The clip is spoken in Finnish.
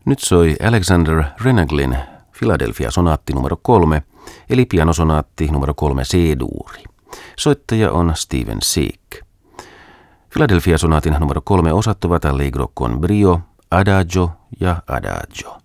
Nyt soi Alexander Reneglin Philadelphia-sonaatti numero 3, eli pianosonaatti numero 3 C-duuri. Soittaja on Steven Seek. Philadelphia-sonaatin numero 3 osat ovat Allegro con brio, Adagio ja Adagio.